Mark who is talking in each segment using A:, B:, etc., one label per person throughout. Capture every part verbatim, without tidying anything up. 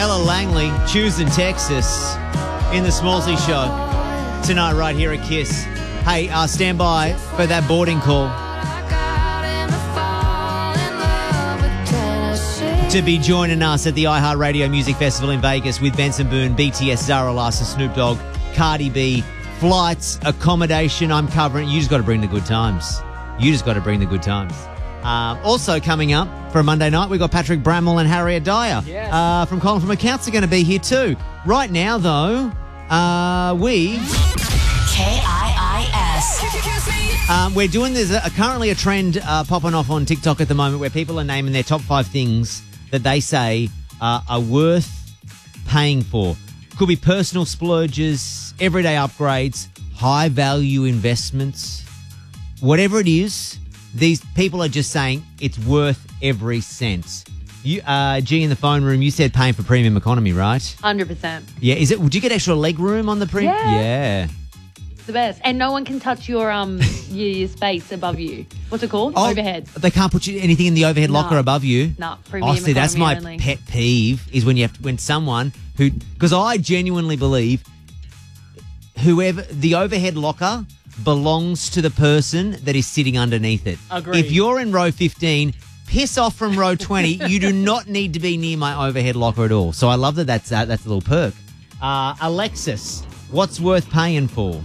A: Ella Langley, choosing Texas in the Smallsy Show tonight right here at Kiss. Hey, uh, stand by for that boarding call to be joining us at the iHeartRadio Music Festival in Vegas with Benson Boone, B T S, Zara Larson, Snoop Dogg, Cardi B, flights, accommodation. I'm covering. You just got to bring the good times. You just got to bring the good times. Um, also coming up for a Monday night, we've got Patrick Bramwell and Harriet Dyer
B: yes.
A: uh, from Colin from Accounts are going to be here too. Right now, though, uh, we...
C: K I I S.
A: Um, we're doing there's a, currently a trend uh, popping off on TikTok at the moment where people are naming their top five things that they say uh, are worth paying for. Could be personal splurges, everyday upgrades, high value investments, whatever it is. These people are just saying it's worth every cent. You, uh, G, in the phone room, you said paying for premium economy, right?
D: one hundred percent.
A: Yeah. Is it? Would you get extra leg room on the premium?
D: Yeah.
A: Yeah.
D: It's the best. And no one can touch your um your, your space above you. What's it called?
A: Oh,
D: Overhead.
A: They can't put you anything in the overhead
D: No.
A: locker above you.
D: No, premium
A: Oh, see, that's my
D: economy only.
A: pet peeve is when you have to, when someone who, because I genuinely believe whoever the overhead locker belongs to the person that is sitting underneath it.
B: Agreed.
A: If you're in row fifteen, piss off from row twenty. You do not need to be near my overhead locker at all. So I love that that's, uh, that's a little perk. Uh, Alexis, what's worth paying for?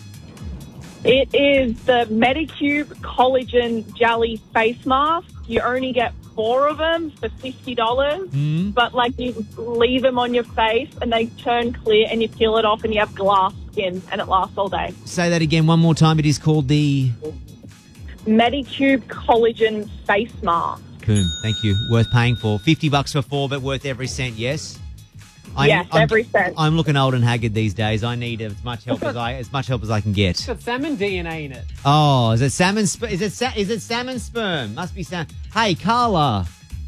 E: It is the Medicube Collagen Jelly Face Mask. You only get four of them for fifty dollars,
A: Mm.
E: but like you leave them on your face and they turn clear and you peel it off and you have glass skin and it lasts all day.
A: Say that again one more time. It is called the...
E: Medicube Collagen Face Mask.
A: Boom. Thank you. Worth paying for. fifty bucks for four, but worth every cent, yes? I'm,
E: Yes,
A: I'm,
E: every cent.
A: I'm looking old and haggard these days. I need as much help as I as much help as I can get.
B: It's got salmon D N A in it.
A: Oh, is it salmon? Sp- is it sa- is it salmon sperm? Must be salmon. Hey, Carla,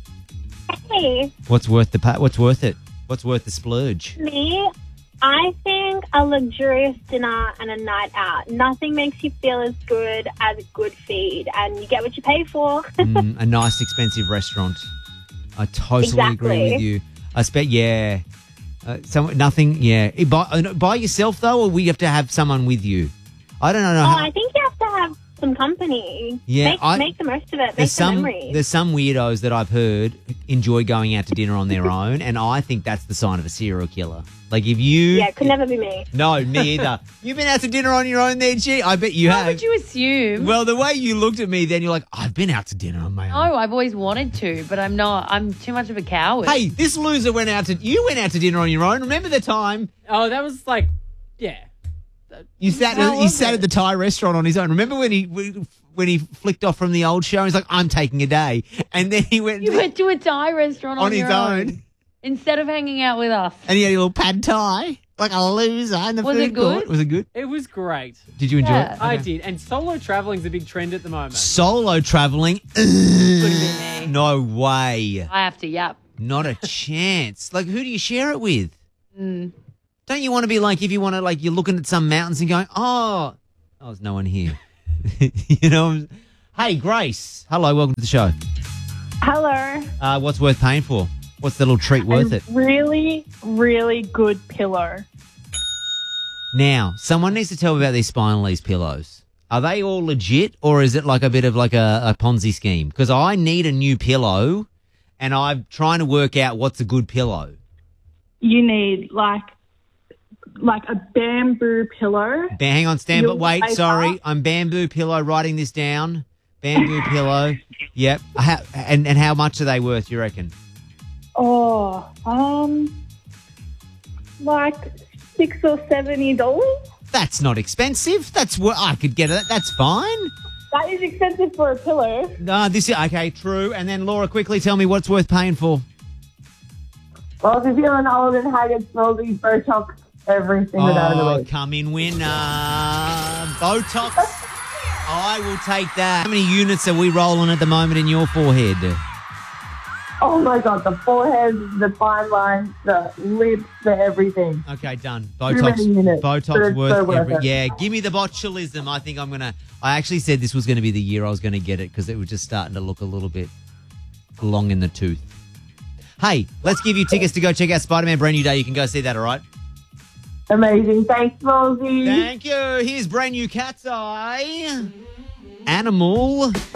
F: Hey,
A: what's worth the pa- What's worth it? What's worth the splurge?
F: me, I think a luxurious dinner and a night out. Nothing makes you feel as good as a good feed, and you get what you pay for.
A: Mm, a nice, expensive restaurant. I totally agree
F: Exactly.
A: with you. I expect, yeah. Uh, some, nothing, yeah. Eh, By, uh, by yourself, though, or we have to have someone with you? I don't know.
F: Oh,
A: how,
F: I think you have to have some company.
A: Yeah,
F: make,
A: I-
F: make the most of it. Make
A: There's
F: some
A: some
F: memories.
A: there's some weirdos that I've heard enjoy going out to dinner on their own, and I think that's the sign of a serial killer. Like if you,
F: Yeah, it could never be me.
A: no, me either. You've been out to dinner on your own, there, G. I bet you
D: How
A: have.
D: would you assume?
A: Well, the way you looked at me, then you're like, I've been out to dinner on my own.
D: no, I've always wanted to, but I'm not. I'm too much of a coward.
A: Hey, this loser went out to you went out to dinner on your own. Remember the time
B: Oh, that was like, yeah.
A: you sat
B: How
A: he
B: was
A: sat
B: it?
A: at the Thai restaurant on his own? Remember when he when he flicked off from the old show? He's like, I'm taking a day, and then he went,
D: You went to a Thai restaurant on,
A: on his
D: your
A: own.
D: instead of hanging out with us.
A: and he had a little pad Thai. Like a loser in the
D: Was
A: food
D: it good?
A: court. Was it good?
B: It was great.
A: Did you enjoy
D: Yeah.
A: it?
B: I
A: Okay.
B: did. And solo traveling's a big trend at the moment.
A: Solo traveling?
D: Couldn't be me.
A: No way.
D: I have to yap.
A: Not a chance. Like, who do you share it with?
D: Mm.
A: Don't you want to be like, if you want to, like, you're looking at some mountains and going, oh, oh there's no one here. you know? Hey, Grace. Hello, welcome to the show.
E: Hello.
A: Uh, what's worth paying for? What's the little treat worth
E: a
A: it?
E: really, really good pillow.
A: Now, someone needs to tell me about these Spinalese pillows. Are they all legit, or is it like a bit of like a, a Ponzi scheme? Because I need a new pillow, and I'm trying to work out what's a good pillow.
E: You need like like a bamboo pillow.
A: Ba- hang on, stand, but
E: Your
A: wait,
E: paper.
A: sorry. I'm Bamboo Pillow writing this down. Bamboo Pillow. Yep. How, and, and how much are they worth, you reckon?
E: Oh, um, like six or seventy dollars.
A: That's not expensive. That's what I could get it. That's fine.
E: That is expensive for a pillow.
A: No, this is okay, true. And then Laura, quickly tell me what's worth paying for.
G: Well, if you're feeling old and haggard, slowly Botox every single day of the
A: Oh,
G: week.
A: come in winner. Botox. I will take that. How many units are we rolling at the moment in your forehead?
G: Oh my God, the forehead, the fine lines, the lips, the everything.
A: Okay, done.
G: Too
A: Botox.
G: many units,
A: Botox
G: but it's
A: worth
G: so worth
A: every.
G: it.
A: Yeah, give me the botulism. I think I'm gonna. I actually said this was going to be the year I was going to get it because it was just starting to look a little bit long in the tooth. Hey, let's give you tickets to go check out Spider-Man Brand New Day. You can go see that, all right?
G: Amazing. Thanks, Rosie.
A: Thank you. Here's Brand New Cat's Eye. Animal.